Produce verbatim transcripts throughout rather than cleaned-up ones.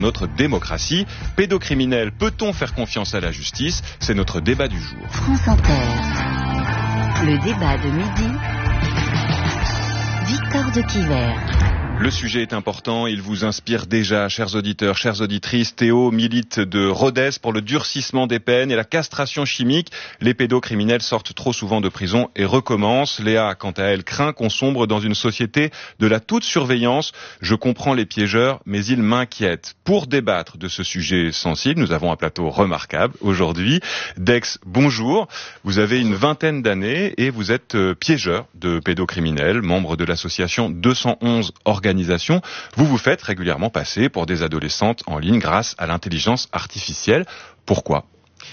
notre démocratie. Pédocriminel, peut-on faire confiance à la justice? C'est notre débat du jour. France Inter, le débat de midi, Victor de Quiver. Le sujet est important, il vous inspire déjà, chers auditeurs, chères auditrices. Théo milite de Rodez pour le durcissement des peines et la castration chimique. Les pédocriminels sortent trop souvent de prison et recommencent. Léa, quant à elle, craint qu'on sombre dans une société de la toute surveillance. Je comprends les piégeurs, mais ils m'inquiètent. Pour débattre de ce sujet sensible, nous avons un plateau remarquable aujourd'hui. Dex, bonjour. Vous avez une vingtaine d'années et vous êtes piégeur de pédocriminels, membre de l'association deux cent onze Organisation. Vous vous faites régulièrement passer pour des adolescentes en ligne grâce à l'intelligence artificielle. Pourquoi ?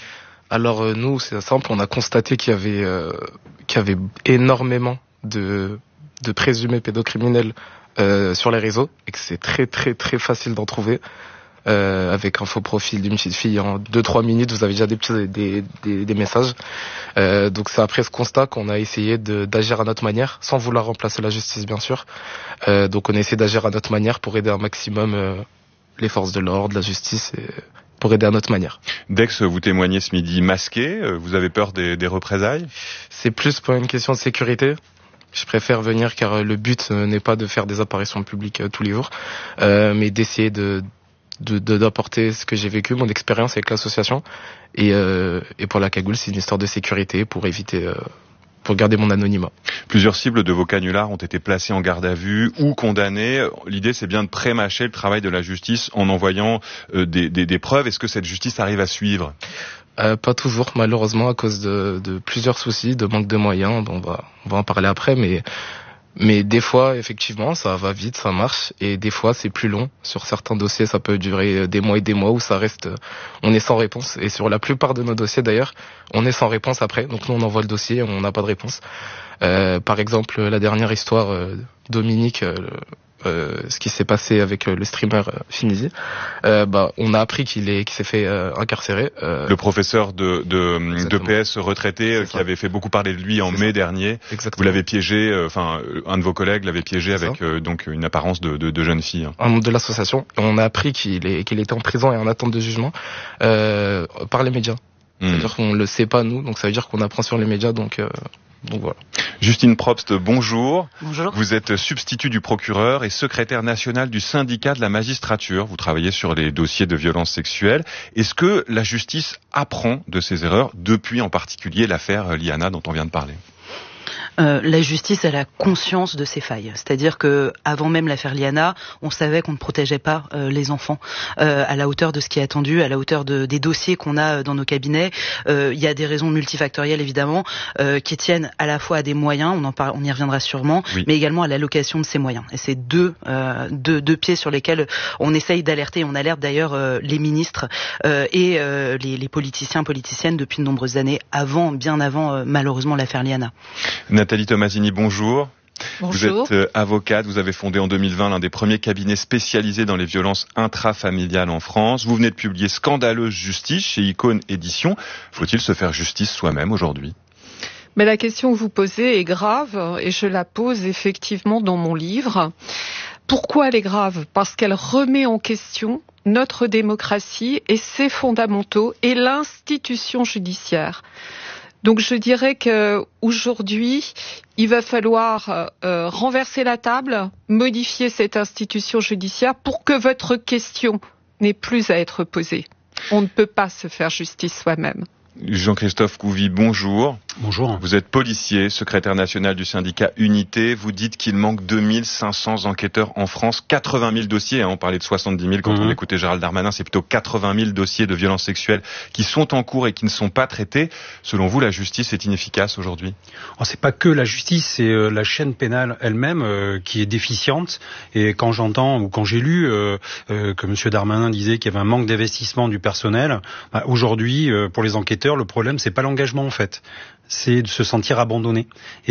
Alors euh, nous, c'est simple, on a constaté qu'il y avait, euh, qu'il y avait énormément de, de présumés pédocriminels euh, sur les réseaux et que c'est très très très facile d'en trouver. Euh, avec un faux profil d'une petite fille, en deux trois minutes, vous avez déjà des petits des, des, des messages. Euh, donc c'est après ce constat qu'on a essayé de, d'agir à notre manière, sans vouloir remplacer la justice bien sûr. Euh, donc on a essayé d'agir à notre manière pour aider un maximum euh, les forces de l'ordre, la justice, et pour aider à notre manière. Dex, vous témoignez ce midi masqué, vous avez peur des, des représailles ? C'est plus pour une question de sécurité. Je préfère venir car le but n'est pas de faire des apparitions publiques tous les jours, euh, mais d'essayer de De, de, d'apporter ce que j'ai vécu, mon expérience avec l'association. Et, euh, et pour la cagoule, c'est une histoire de sécurité pour éviter, euh, pour garder mon anonymat. Plusieurs cibles de vos canulars ont été placées en garde à vue ou condamnées. L'idée, c'est bien de prémâcher le travail de la justice en envoyant euh, des, des, des preuves. Est-ce que cette justice arrive à suivre ? Euh, pas toujours, malheureusement, à cause de, de plusieurs soucis, de manque de moyens. Bon, on va, on va en parler après, mais Mais des fois, effectivement, ça va vite, ça marche. Et des fois, c'est plus long. Sur certains dossiers, ça peut durer des mois et des mois où ça reste, on est sans réponse. Et sur la plupart de nos dossiers, d'ailleurs, on est sans réponse après. Donc nous, on envoie le dossier et on n'a pas de réponse. Euh, par exemple, la dernière histoire, euh, Dominique, euh, euh, ce qui s'est passé avec euh, le streamer euh, Finizi, euh, bah, on a appris qu'il est, qu'il s'est fait euh, incarcérer. Euh, le professeur de, de, de P S retraité qui avait fait beaucoup parler de lui en C'est mai ça. dernier. Exactement. Vous l'avez piégé, enfin euh, un de vos collègues l'avait piégé C'est avec euh, donc une apparence de, de, de jeune fille. Un membre de l'association. Et on a appris qu'il est, qu'il était en prison et en attente de jugement euh, par les médias. Mmh. C'est-à-dire qu'on le sait pas nous, donc ça veut dire qu'on apprend sur les médias, donc. Euh, Donc voilà. Justine Probst, bonjour. Bonjour. Vous êtes substitut du procureur et secrétaire national du syndicat de la magistrature. Vous travaillez sur les dossiers de violences sexuelles. Est-ce que la justice apprend de ses erreurs, depuis en particulier l'affaire Liana dont on vient de parler ? Euh, la justice, elle a conscience de ses failles. C'est-à-dire que avant même l'affaire Liana, on savait qu'on ne protégeait pas euh, les enfants euh, à la hauteur de ce qui est attendu, à la hauteur de, des dossiers qu'on a dans nos cabinets. Euh, il y a des raisons multifactorielles évidemment euh, qui tiennent à la fois à des moyens, on en parle, on y reviendra sûrement, oui. mais également à l'allocation de ces moyens. Et c'est deux, euh, deux, deux pieds sur lesquels on essaye d'alerter. On alerte d'ailleurs euh, les ministres euh, et euh, les, les politiciens, politiciennes depuis de nombreuses années, avant, bien avant euh, malheureusement l'affaire Liana. Nathalie Tomasini, bonjour. Bonjour. Vous êtes euh, avocate, vous avez fondé en deux mille vingt l'un des premiers cabinets spécialisés dans les violences intrafamiliales en France. Vous venez de publier Scandaleuse Justice chez Icône Édition. Faut-il se faire justice soi-même aujourd'hui ? Mais la question que vous posez est grave et je la pose effectivement dans mon livre. Pourquoi elle est grave ? Parce qu'elle remet en question notre démocratie et ses fondamentaux et l'institution judiciaire. Donc je dirais qu'aujourd'hui, il va falloir euh, renverser la table, modifier cette institution judiciaire pour que votre question n'ait plus à être posée. On ne peut pas se faire justice soi-même. Jean-Christophe Couvi, bonjour. Bonjour. Vous êtes policier, secrétaire national du syndicat Unité. Vous dites qu'il manque deux mille cinq cents enquêteurs en France, quatre-vingt mille dossiers. Hein, on parlait de soixante-dix mille quand mmh. on écoutait Gérald Darmanin. C'est plutôt quatre-vingt mille dossiers de violences sexuelles qui sont en cours et qui ne sont pas traités. Selon vous, la justice est inefficace aujourd'hui ? Oh, c'est pas que la justice, c'est euh, la chaîne pénale elle-même euh, qui est déficiente. Et quand j'entends ou quand j'ai lu euh, euh, que M. Darmanin disait qu'il y avait un manque d'investissement du personnel, bah, aujourd'hui, euh, pour les enquêteurs, le problème, c'est pas l'engagement en fait, c'est de se sentir abandonné.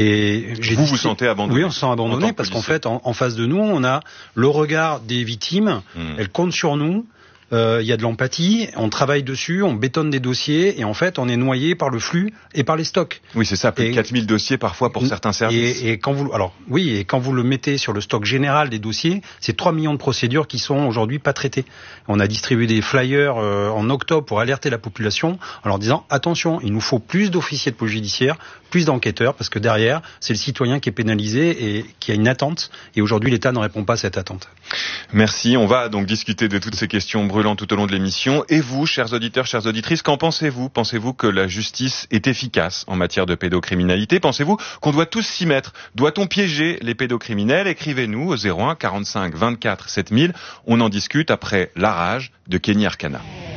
Et j'ai vous dit, vous sentez abandonné ? Oui, on se sent abandonné parce policier. qu'en fait, en, en face de nous, on a le regard des victimes. Mmh. Elles comptent sur nous. euh, il y a de l'empathie, on travaille dessus, on bétonne des dossiers et en fait on est noyé par le flux et par les stocks. Oui, c'est ça, plus et, de quatre mille dossiers parfois pour certains services. Et, et quand vous, alors oui, et quand vous le mettez sur le stock général des dossiers, c'est trois millions de procédures qui sont aujourd'hui pas traitées. On a distribué des flyers euh, en octobre pour alerter la population en leur disant attention, il nous faut plus d'officiers de police judiciaire, plus d'enquêteurs, parce que derrière, c'est le citoyen qui est pénalisé et qui a une attente. Et aujourd'hui, l'État ne répond pas à cette attente. Merci. On va donc discuter de toutes ces questions brûlantes tout au long de l'émission. Et vous, chers auditeurs, chères auditrices, qu'en pensez-vous ? Pensez-vous que la justice est efficace en matière de pédocriminalité ? Pensez-vous qu'on doit tous s'y mettre ? Doit-on piéger les pédocriminels ? Écrivez-nous au zéro un quarante-cinq vingt-quatre sept mille. On en discute après La Rage de Kenny Arcana.